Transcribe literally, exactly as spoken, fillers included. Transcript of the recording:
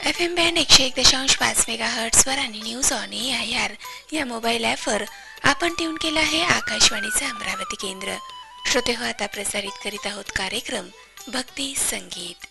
F M band एकशे एक दशांश पाच मेगा हर्ट्सवर आणि news on A I R या मोबाईल ॲपवर आपण ट्यून केला आहे आकाशवाणीचे अमरावती केंद्र. श्रोते हो, आता प्रसारित करीत आहोत कार्यक्रम भक्ती संगीत.